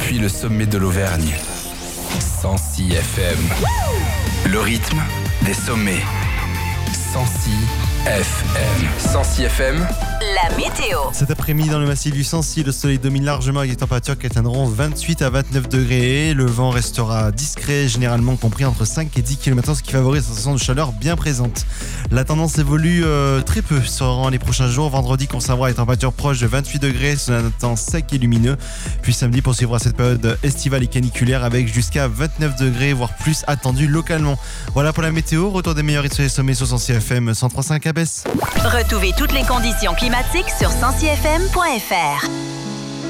depuis le sommet de l'Auvergne. 106 FM. Le rythme des sommets. 106 FM. 106 FM. La météo. Cet après-midi dans le massif du Sancy, le soleil domine largement avec des températures qui atteindront 28 à 29 degrés. Le vent restera discret, généralement compris entre 5 et 10 km/h, ce qui favorise une sensation de chaleur bien présente. La tendance évolue très peu durant les prochains jours. Vendredi conservera les températures proches de 28 degrés sous un temps sec et lumineux. Puis samedi poursuivra cette période estivale et caniculaire avec jusqu'à 29 degrés, voire plus attendu localement. Voilà pour la météo. Retour des meilleurs hits sur les sommets sur 106 FM 103.5 à Besse. Retrouvez toutes les conditions climatiques sur 106fm.fr.